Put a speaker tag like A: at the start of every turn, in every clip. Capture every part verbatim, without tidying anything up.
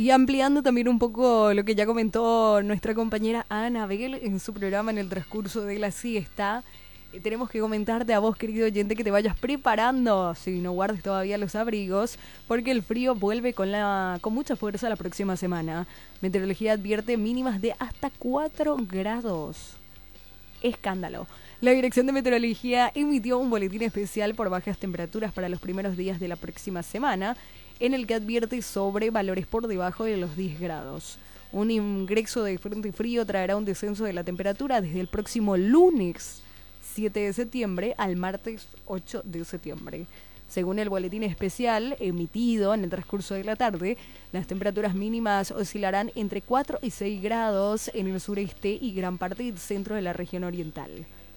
A: Y ampliando también un poco lo que ya comentó nuestra compañera Anabel en su programa en el transcurso de la siesta, eh, tenemos que comentarte a vos, querido oyente, que te vayas preparando, si no guardes todavía los abrigos, porque el frío vuelve con, la, con mucha fuerza la próxima semana. Meteorología advierte mínimas de hasta cuatro grados. Escándalo. La Dirección de Meteorología emitió un boletín especial por bajas temperaturas para los primeros días de la próxima semana, en el que advierte sobre valores por debajo de los diez grados. Un ingreso de frente frío traerá un descenso de la temperatura desde el próximo lunes siete de septiembre al martes ocho de septiembre. Según el boletín especial emitido en el transcurso de la tarde, las temperaturas mínimas oscilarán entre cuatro y seis grados en el sureste y gran parte del centro de la región oriental.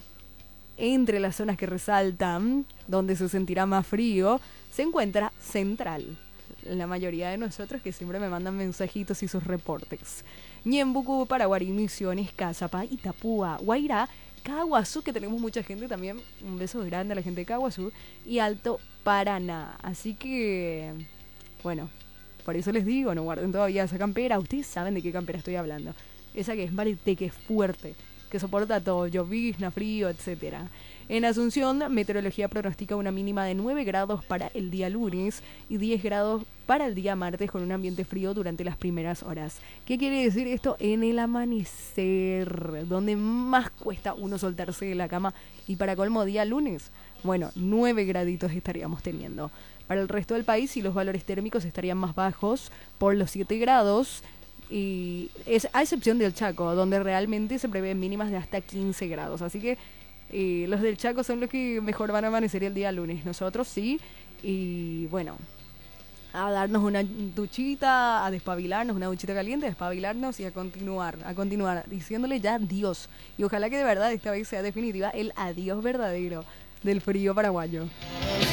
A: Entre las zonas que resaltan, donde se sentirá más frío, se encuentra Central. La mayoría de nosotros que siempre me mandan mensajitos y sus reportes. Ñembucú, Paraguarí, Misiones, Cazapá, Itapúa, Guairá, Caguazú, que tenemos mucha gente también. Un beso grande a la gente de Caguazú. Y Alto Paraná. Así que, bueno, por eso les digo, no guarden todavía esa campera. Ustedes saben de qué campera estoy hablando. Esa que es varete, que es fuerte, que soporta todo, llovizna, frío, etcétera. En Asunción, Meteorología pronostica una mínima de nueve grados para el día lunes y diez grados para el día martes, con un ambiente frío durante las primeras horas. ¿Qué quiere decir esto? En el amanecer, donde más cuesta uno soltarse de la cama, y para colmo día lunes, bueno, nueve graditos estaríamos teniendo. Para el resto del país, y los valores térmicos estarían más bajos, por los siete grados, y es a excepción del Chaco, donde realmente se prevén mínimas de hasta quince grados. Así que eh, los del Chaco son los que mejor van a amanecer el día lunes. Nosotros sí, y bueno, a darnos una duchita, a despabilarnos, una duchita caliente, a despabilarnos y a continuar, a continuar, diciéndole ya adiós. Y ojalá que de verdad esta vez sea definitiva el adiós verdadero del frío paraguayo.